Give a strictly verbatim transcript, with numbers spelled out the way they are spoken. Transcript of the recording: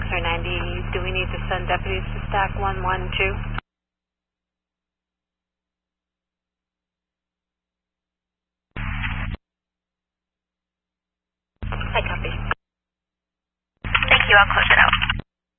Officer ninety, do we need to send deputies to stack one one two? I copy. Thank you, I'll close it out.